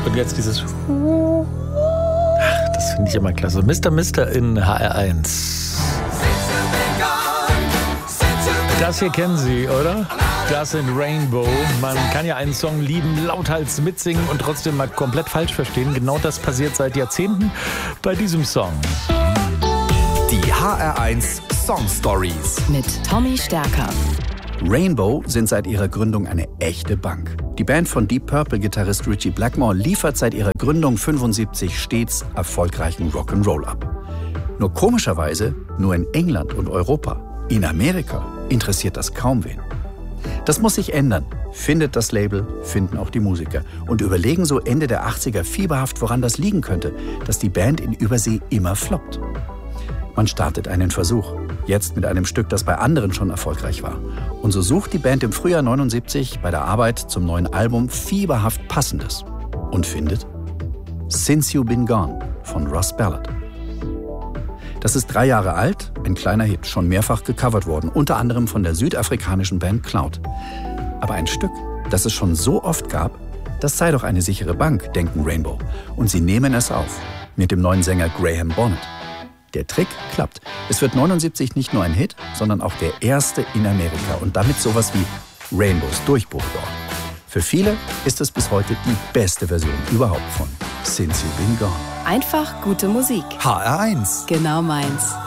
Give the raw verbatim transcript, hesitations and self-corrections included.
Und jetzt dieses Ach, das finde ich immer klasse. Mister Mister in H R eins. Das hier kennen Sie, oder? Das sind Rainbow. Man kann ja einen Song lieben, lauthals mitsingen und trotzdem mal komplett falsch verstehen. Genau das passiert seit Jahrzehnten bei diesem Song. Die H R eins Song Stories mit Tommy Stärker. Rainbow sind seit ihrer Gründung eine echte Bank. Die Band von Deep Purple-Gitarrist Ritchie Blackmore liefert seit ihrer Gründung fünfundsiebzig stets erfolgreichen Rock'n'Roll ab. Nur komischerweise nur in England und Europa. In Amerika interessiert das kaum wen. Das muss sich ändern, findet das Label, finden auch die Musiker und überlegen so Ende der achtziger fieberhaft, woran das liegen könnte, dass die Band in Übersee immer floppt. Man startet einen Versuch, jetzt mit einem Stück, das bei anderen schon erfolgreich war. Und so sucht die Band im Frühjahr neunundsiebzig bei der Arbeit zum neuen Album fieberhaft Passendes und findet Since You've Been Gone von Russ Ballard. Das ist drei Jahre alt, ein kleiner Hit, schon mehrfach gecovert worden, unter anderem von der südafrikanischen Band Cloud. Aber ein Stück, das es schon so oft gab, das sei doch eine sichere Bank, denken Rainbow. Und sie nehmen es auf, mit dem neuen Sänger Graham Bonnet. Der Trick klappt. Es wird neunundsiebzig nicht nur ein Hit, sondern auch der erste in Amerika und damit sowas wie Rainbows Durchbruch dort. Für viele ist es bis heute die beste Version überhaupt von Since You've Been Gone. Einfach gute Musik. H R eins. Genau meins.